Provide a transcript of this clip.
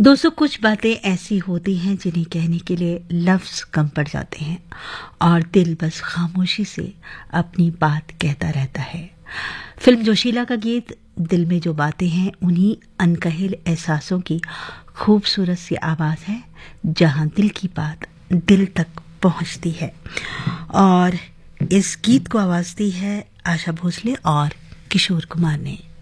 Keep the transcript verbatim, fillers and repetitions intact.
दोस्तों, कुछ बातें ऐसी होती हैं जिन्हें कहने के लिए लफ्ज़ कम पड़ जाते हैं और दिल बस खामोशी से अपनी बात कहता रहता है। फिल्म जोशीला का गीत दिल में जो बातें हैं उन्हीं अनकहे एहसासों की खूबसूरत सी आवाज़ है, जहां दिल की बात दिल तक पहुंचती है। और इस गीत को आवाज़ दी है आशा भोसले और किशोर कुमार ने।